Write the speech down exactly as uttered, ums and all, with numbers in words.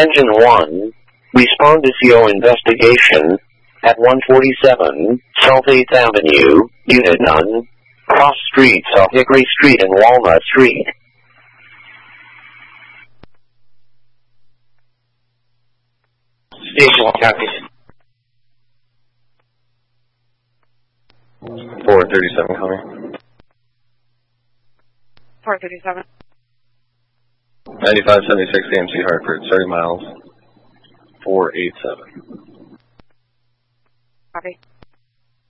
Engine one, respond to C O investigation at one forty-seven South eighth Avenue, Unit none, cross streets off Hickory Street and Walnut Street. Station one copies. four thirty-seven coming. four thirty-seven. ninety-five seventy-six A M C Hartford, thirty miles, four eighty-seven. Copy.